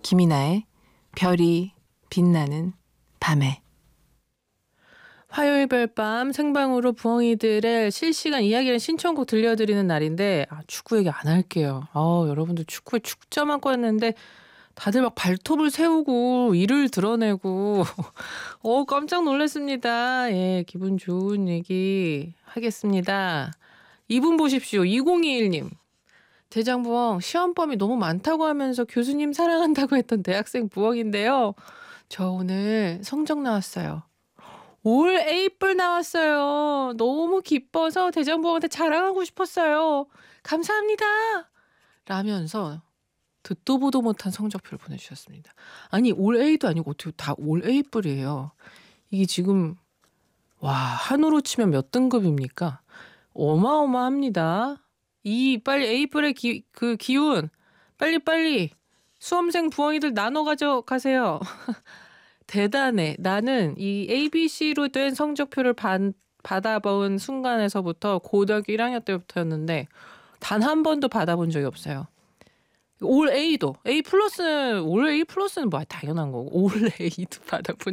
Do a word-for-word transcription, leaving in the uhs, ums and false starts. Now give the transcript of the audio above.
김이나의 별이 빛나는 밤에. 화요일 별밤 생방으로 부엉이들의 실시간 이야기를 신청곡 들려드리는 날인데 아, 축구 얘기 안 할게요. 아, 여러분들 축구에 축자만 꽂았는데 다들 막 발톱을 세우고 이를 드러내고 어 깜짝 놀랐습니다. 예, 기분 좋은 얘기 하겠습니다. 이분 보십시오. 이공이일 님. 대장부엉 시험범위 너무 많다고 하면서 교수님 사랑한다고 했던 대학생 부엉인데요. 저 오늘 성적 나왔어요. 올 에이뿔 나왔어요. 너무 기뻐서 대장부엉한테 자랑하고 싶었어요. 감사합니다. 라면서 듣도 보도 못한 성적표를 보내주셨습니다. 아니 올 A도 아니고 어떻게 다 올 A뿔이에요. 이게 지금 와 한우로 치면 몇 등급입니까? 어마어마합니다. 이 빨리 A뿔의 기, 그 기운 빨리빨리 수험생 부엉이들 나눠 가져가세요. 대단해. 나는 이 에이비씨로 된 성적표를 반, 받아본 순간에서부터 고등학교 일 학년 때부터였는데 단 한 번도 받아본 적이 없어요. 올 A도 A 플러스는 올 A 플러스는 뭐 당연한 거고 올 A도 받아본